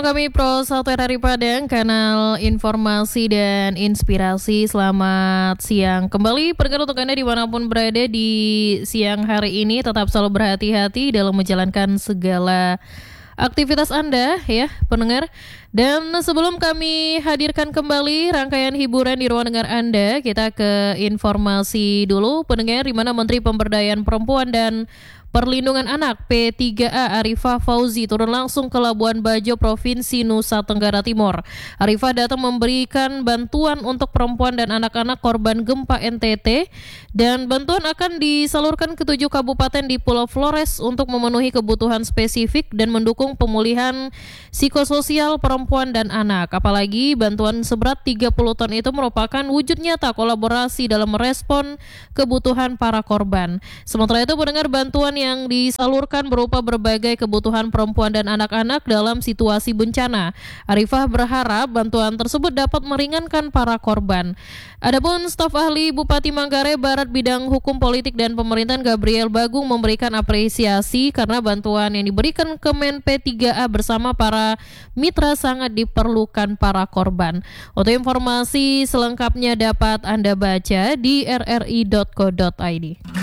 Kami Pro Salter dari Padang, kanal informasi dan inspirasi. Selamat siang kembali pendengar, untuk Anda dimanapun berada di siang hari ini. Tetap selalu berhati-hati dalam menjalankan segala aktivitas Anda ya pendengar. Dan sebelum kami hadirkan kembali rangkaian hiburan di ruang dengar Anda, kita ke informasi dulu pendengar, di mana Menteri Pemberdayaan Perempuan dan Perlindungan Anak P3A Arifah Fauzi turun langsung ke Labuan Bajo, Provinsi Nusa Tenggara Timur. Arifah datang memberikan bantuan untuk perempuan dan anak-anak korban gempa NTT, dan bantuan akan disalurkan ke 7 kabupaten di Pulau Flores untuk memenuhi kebutuhan spesifik dan mendukung pemulihan psikososial perempuan dan anak. Apalagi bantuan seberat 30 ton itu merupakan wujud nyata kolaborasi dalam merespon kebutuhan para korban. Sementara itu pendengar, bantuan yang disalurkan berupa berbagai kebutuhan perempuan dan anak-anak dalam situasi bencana. Arifah berharap bantuan tersebut dapat meringankan para korban. Adapun staf ahli Bupati Manggarai Barat bidang hukum politik dan pemerintahan Gabriel Bagung memberikan apresiasi karena bantuan yang diberikan Kemen P3A bersama para mitra sangat diperlukan para korban. Untuk informasi selengkapnya dapat Anda baca di rri.co.id.